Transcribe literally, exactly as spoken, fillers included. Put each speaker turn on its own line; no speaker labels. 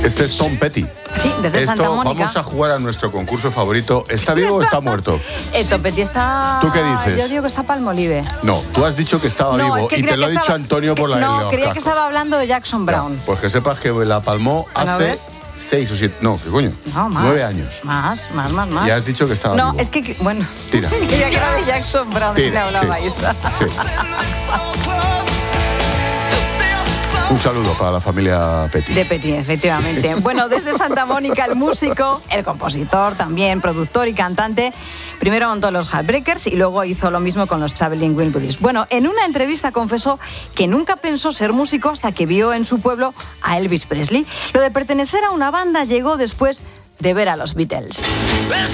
Este es Tom Petty.
Sí, desde
Esto,
Santa Mónica.
Vamos a jugar a nuestro concurso favorito. ¿Está vivo o está muerto?
Eh, Tom Petty está...
¿Tú qué dices?
Yo digo que está Palmolive.
No, tú has dicho que estaba
No,
vivo
es que
y
creía
te lo ha
que
dicho
estaba-
Antonio por la
que-
L.
No, creía que estaba hablando de Jackson Brown.
Ya, pues que sepas que la palmó
¿No
hace
ves?
seis o siete... No, ¿qué coño?
No, más.
Nueve años.
Más, más, más, más.
Y has dicho que estaba
No,
vivo.
es que, bueno...
Tira.
Creía que era de Jackson Brown y le
Tira,
hablabais.
sí, sí. Un saludo para la familia Petty.
De Petty, efectivamente. Bueno, desde Santa Mónica, el músico, el compositor también, productor y cantante, primero montó los Heartbreakers y luego hizo lo mismo con los Traveling Wilburys. Bueno, en una entrevista confesó que nunca pensó ser músico hasta que vio en su pueblo a Elvis Presley. Lo de pertenecer a una banda llegó después de ver a los Beatles.